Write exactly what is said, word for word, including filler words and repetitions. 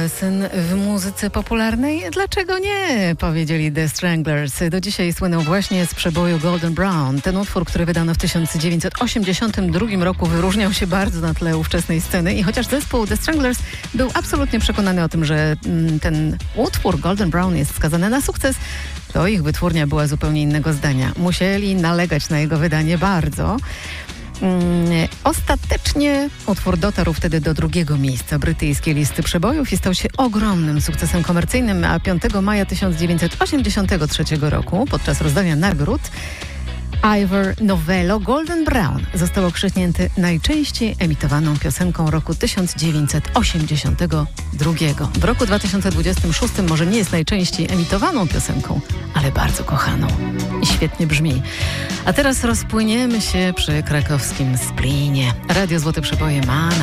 sukcesem w muzyce popularnej? Dlaczego nie? Powiedzieli The Stranglers. Do dzisiaj słyną właśnie z przeboju Golden Brown. Ten utwór, który wydano w tysiąc dziewięćset osiemdziesiątym drugim roku, wyróżniał się bardzo na tle ówczesnej sceny i chociaż zespół The Stranglers był absolutnie przekonany o tym, że mm, ten utwór Golden Brown jest skazany na sukces, to ich wytwórnia była zupełnie innego zdania. Musieli nalegać na jego wydanie bardzo. Mm, ostatecznie utwór dotarł wtedy do drugiego miejsca brytyjskiej listy przebojów i stał się ogromnym sukcesem komercyjnym, a piątego maja tysiąc dziewięćset osiemdziesiątego trzeciego roku podczas rozdania nagród Ivor Novello Golden Brown został okrzyknięty najczęściej emitowaną piosenką roku tysiąc dziewięćset osiemdziesiątego drugiego. W roku dwa tysiące dwudziestym szóstym może nie jest najczęściej emitowaną piosenką, ale bardzo kochaną i świetnie brzmi. A teraz rozpłyniemy się przy krakowskim Splinie. Radio Złote Przeboje ma